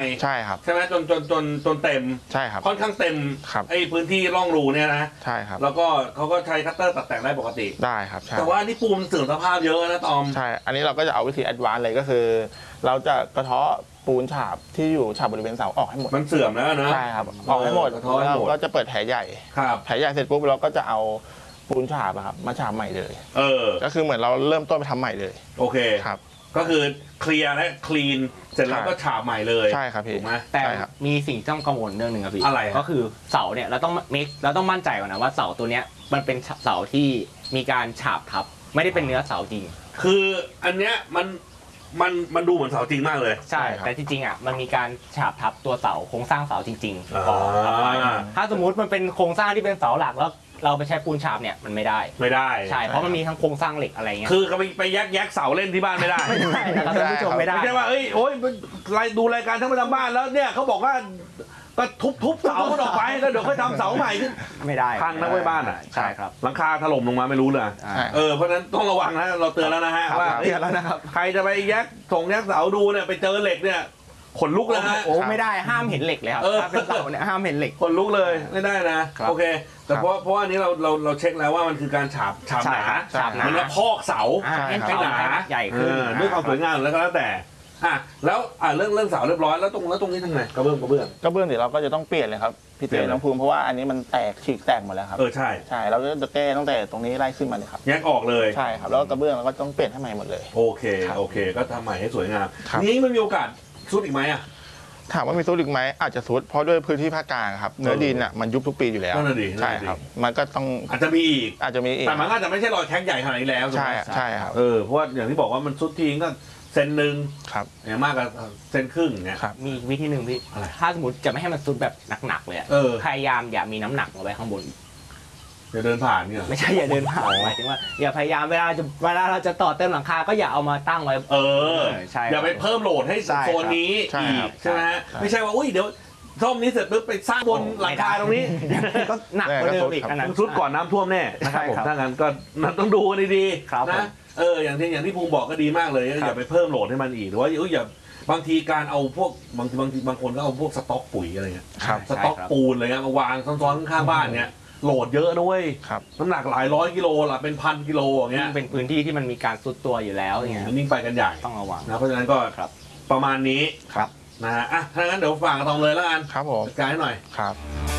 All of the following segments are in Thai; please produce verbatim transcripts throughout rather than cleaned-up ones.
ใช่ครับใช่ไหมจนจนจนจนเต็มใช่ครับค่อนข้างเต็มครับไอ้พื้นที่ร่องรูเนี่ยนะใช่ครับแล้วก็เขาก็ใช้คัตเตอร์ตัดแต่งได้ปกติได้ครับใช่แต่ว่านี่ปูนเสื่อมสภาพเยอะนะตอมใช่อันนี้เราก็จะเอาวิธีแอดวานซ์เลยก็คือ เราจะกระเทาะปูนฉาบที่อยู่ฉาบบริเวณเสาออกให้หมดมันเสื่อมแล้วนะใช่ครับออกให้หมดแล้วเราก็จะเปิดแผลใหญ่แผลใหญ่เสร็จปุ๊บเราก็จะเอาปูนฉาบครับมาฉาบใหม่เลยเออก็คือเหมือนเราเริ่มต้นไปทำใหม่เลยโอเคครับก็คือเคลียร์และคลีนเสร็จแล้วก็ฉาบใหม่เลยใช่ครับพี่ถูกไหมแต่มีสิ่งที่ต้องกังวลเรื่องหนึ่งครับพี่อะไรก็คือเสาเนี่ยเราต้องเมคเราต้องมั่นใจก่อนนะว่าเสาตัวเนี้ยมันเป็นเสาที่มีการฉาบทับไม่ได้เป็นเนื้อเสาจริงคืออันเนี้ยมันมันมันดูเหมือนเสาจริงมากเลยใช่แต่จริงๆอ่ะมันมีการฉาบทับตัวเสาโครงสร้างเสาจริงๆก่อนทับไว้ถ้าสมมุติมันเป็นโครงสร้างที่เป็นเสาหลักแล้วเราไปใช้ปูนฉาบเนี่ยมันไม่ได้ไม่ได้ใช่เพราะมันมีทั้งโครงสร้างเหล็กอะไรเงี้ยคือเขาไปไปยักยักเสาเล่นที่บ้านไม่ได้ไม่ได้นะครับท่านผู้ชมไม่ได้ไม่ใช่ว่าเอ้ยโอ้ยดูรายการทั้งประจำบ้านแล้วเนี่ยเขาบอกว่าก็ทุบทุบเสามันออกไปแล้วเดี๋ยวค่อยทำเสาใหม่ขึ้นไม่ได้พังนะไว้บ้านอ่ะใช่ครับหลังคาถล่มลงมาไม่รู้เลยเออเพราะนั้นต้องระวังนะเราเตือนแล้วนะฮะว่าเตือนแล้วนะครับใครจะไปยักส่งยักเสาดูเนี่ยไปเจอเหล็กเนี่ยขนลุกเลยนะโอ้ไม่ได้ห้ามเห็นเหล็กเลยครับถ้าเป็นเสาเนี่ยห้ามเห็นเหล็กขนลุกเลยไม่ได้นะโอเคแต่เพราะเพราะว่านี้เราเราเราเช็คแล้วว่ามันคือการฉาบฉาบหนาฉาบหนามันพอกเสาให้หนาใหญ่ขึ้นด้วยความสวยงามแล้วก็แล้วแต่อ่ะแล้วอ่ะเรื่องเรื่องเสาเรียบร้อยแล้วตรงแล้วตรงนี้ทางไหนกระเบื้องกระเบื้องกระเบื้องเดี๋ยวเราก็จะต้องเปลี่ยนเลยครับพี่เต้น้องภูมิเพราะว่าอันนี้มันแตกฉีกแตกหมดแล้วครับเออใช่ใช่เราจะแก้ตั้งแต่ตรงนี้ไล่ขึ้นมาเลยครับแยกออกเลยใช่ครับแล้วกระเบื้องเราก็ต้องเปลี่ยนให้ใหม่หมดเลยโอเคโอเคก็ทำใหม่ให้สวยงามนี้มันมีโอกาสซุดอีกไหมอ่ะถามว่ามีซุดอีกไหมอาจจะซุดเพราะด้วยพื้นที่ภาคกลางครับเนื้อดินอ่ะมันยุบทุกปีอยู่แล้วใช่ครับมันก็ต้องอาจจะมีอีกอาจจะมีอีกแต่มันก็จะไม่ใช่รอยแท็กใหญ่ขนาดนี้แล้วใช่ใช่ครับเออเพราะว่าอย่างที่บอกว่ามันซุดทีก็เซนหนึ่งครับอย่างมากก็เซนครึ่งเนี่ยมีวิธีหนึ่งพี่ถ้าสมมติจะไม่ให้มันซุดแบบหนักๆเลยพยายามอย่ามีน้ำหนักลงไปข้างบนอย่าเดินผ่านเนี่ยไม่ใช่อย่าเดินผ่านหมายถึงว่าอย่าพยายามเวลาจะเวลาเราจะต่อเติมหลังคาก็อย่าเอามาตั้งไว้เออใช่อย่าไปเพิ่มโหลดให้โซนนี้อีกใช่ไหมไม่ใช่ว่าอุ้ยเดี๋ยวซ่อมนี้เสร็จปุ๊บไปสร้างบนหลังคาตรงนี้ก็หนักกว่าเดิมอีกขนาดซุดก่อนน้ำท่วมแน่นะครับผมถ้างั้นก็ต้องดูกันดีๆนะเอออย่างที่อย่างที่ภูมิบอกก็ดีมากเลยอย่าไปเพิ่มโหลดให้มันอีกหรือว่าอย่าบางทีการเอาพวกบางทีบางทีบางคนก็เอาพวกสต็อกปุ๋ยอะไรเงี้ยสต็อกปูนอะไรเงี้ยมาวางซ้อนๆข้างบ้านเนี้ยโหลดเยอะด้วยน้ำหนักหลายร้อยกิโลละเป็นพันกิโลอย่างเงี้ยเป็นพื้นที่ที่มันมีการซุดตัวอยู่แล้วอย่างเงี้ยนิ่งไปกันใหญ่ต้องระวังนะเพราะฉะนั้นก็ประมาณนี้นะฮะอ่ะถ้างั้นเดี๋ยวฝากกระทองเลยแล้วกันครับผมจัดการให้หน่อยครับ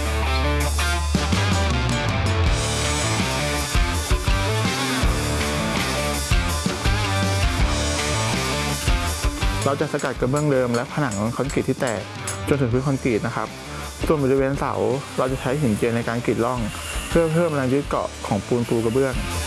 เราจะสกัดกระเบื้องเดิมและผนังคอนกรีตที่แตกจนถึงพื้นคอนกรีตนะครับส่วนบริเวณเสาเราจะใช้หินเจียในการกรีดร่องเพื่อเพิ่มแรงยึดเกาะของปูนปูกระเบื้อง